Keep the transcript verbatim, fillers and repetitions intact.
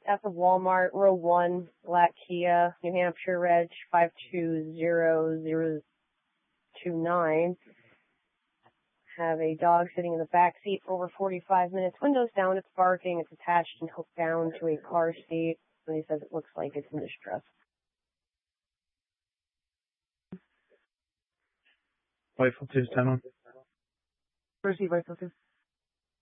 F of Walmart, row one, black Kia, New Hampshire, reg five two zero zero two nine. Have a dog sitting in the back seat for over forty-five minutes. Windows down, it's barking, it's attached and hooked down to a car seat. And he says it looks like it's in distress. Rifle two, stand on. Proceed, Rifle two.